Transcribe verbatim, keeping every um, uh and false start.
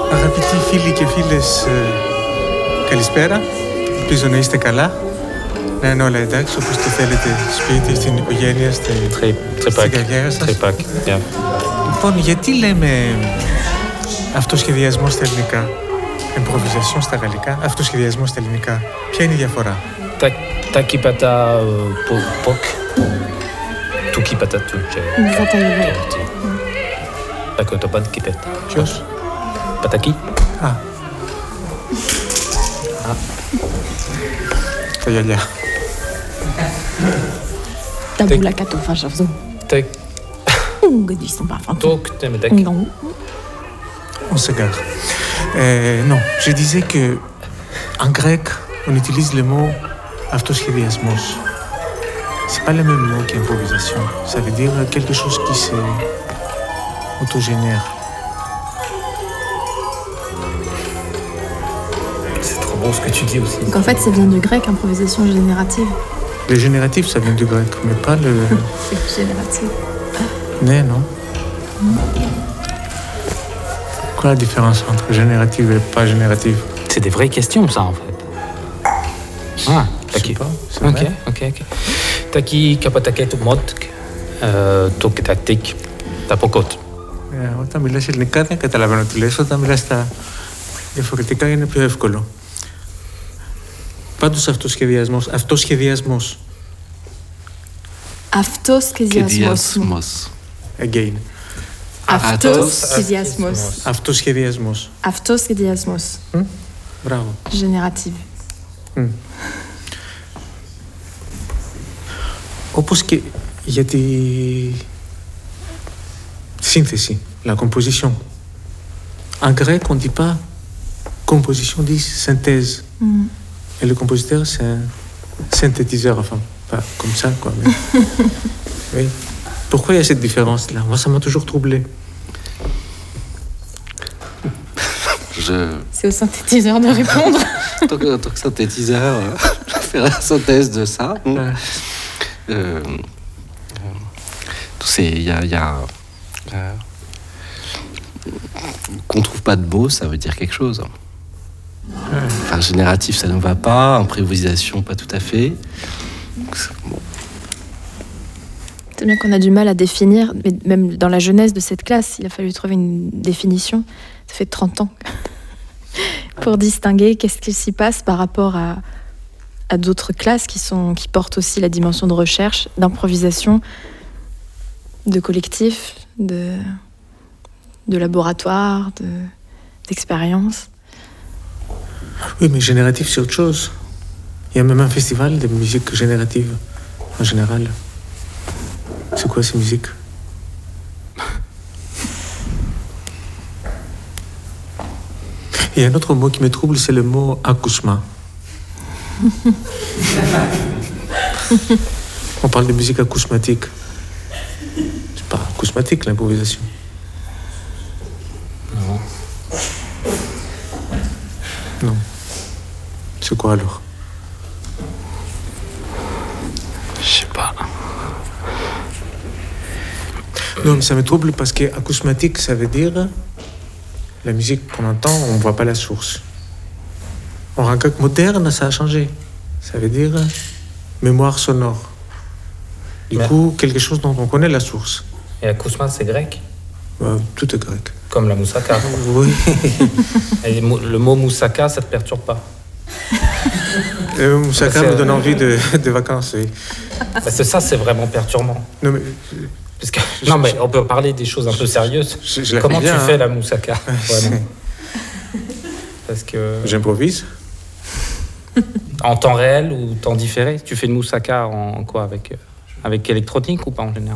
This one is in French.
Αγαπητοί φίλοι και φίλες, καλησπέρα. Ελπίζω να είστε καλά. Να είναι όλα εντάξει, όπως το θέλετε, σπίτι, στην οικογένεια, στην, στην καριέρα σας. Yeah. Λοιπόν, γιατί λέμε αυτοσχεδιασμό στα ελληνικά, improvisation στα γαλλικά, αυτοσχεδιασμό στα ελληνικά? Ποια είναι η διαφορά? Taki pata pok, tuki pata tu. Tako to pan kipet. Ποιος? Πατακί. Α. Α. Τα γυαλιά. Τα πουλάκια του φας αυτό. Τε... Ouh, ils sont pas fins. Donc, t'es médac. Non. On s'égare. Euh, non, je disais que en grec, on utilise le mot αυτοσχεδιασμός. C'est pas le même mot qu'improvisation. Ça veut dire quelque chose qui se autogénère. C'est trop bon ce que tu dis aussi. Donc en fait, ça vient du grec, improvisation générative. Le génératif, ça vient du grec, mais pas le... C'est génératif. Mais non. Quoi la différence entre générative et pas générative? C'est des vraies questions, ça, en fait. Ah, Je sais pas, c'est Ok, vrai. ok, ok. Taki kapatake tu motk, tu taktik, ta pokot. Ε, όταν μιλάς ελληνικά δεν καταλαβαίνω τι λες, όταν μιλάς στα διαφορετικά είναι πιο εύκολο. Πάντως αυτοσχεδιασμός, αυτοσχεδιασμός. Αυτοσχεδιασμός. Again. Αυτοσχεδιασμός. Αυτοσχεδιασμός. Αυτοσχεδιασμός. Hm? Μπράβο. Générative. Hm. Όπως και για τη σύνθεση, la composition. En grec, on ne dit pas composition, on dit synthèse. Mm. Et le compositeur, c'est un synthétiseur, enfin, pas comme ça, quoi. Mais... oui. Pourquoi il y a cette différence-là? Moi, ça m'a toujours troublé. Je... C'est au synthétiseur de répondre. En tant que, en tant que synthétiseur, euh, je vais faire la synthèse de ça. Ouais. Euh, euh, il y a... Y a euh, qu'on trouve pas de mots, ça veut dire quelque chose. Ouais. Enfin, génératif, ça ne va pas. Improvisation, pas tout à fait. Bon. C'est bien qu'on a du mal à définir, mais même dans la jeunesse de cette classe, il a fallu trouver une définition. Ça fait trente ans. Pour distinguer qu'est-ce qui s'y passe par rapport à, à d'autres classes qui, sont, qui portent aussi la dimension de recherche, d'improvisation, de collectif, de, de laboratoire, de, d'expérience. Oui, mais génératif, c'est autre chose. Il y a même un festival de musique générative, en général. C'est quoi ces musiques? Il y a un autre mot qui me trouble, c'est le mot accouchement. On parle de musique acousmatique. C'est pas acousmatique l'improvisation. Non. Non. C'est quoi alors? Je sais pas. Non, mais ça me trouble parce que acousmatique, ça veut dire la musique qu'on entend, on ne voit pas la source. En raconte moderne, ça a changé. Ça veut dire mémoire sonore. Du Mais... coup, quelque chose dont on connaît la source. Et acousma, c'est grec? Euh, tout est grec. Comme la moussaka. Oui. Et le mot moussaka, ça te perturbe pas? Euh, Moussaka me donne envie de, de vacances, oui. Parce que ça, c'est vraiment perturbant. Non, mais... Parce que, non, mais on peut parler des choses un peu sérieuses. Je, je Comment bien, tu hein. fais la moussaka? Vraiment. Parce que... J'improvise. En temps réel ou temps différé? Tu fais une moussaka en quoi? Avec, avec électronique ou pas en général?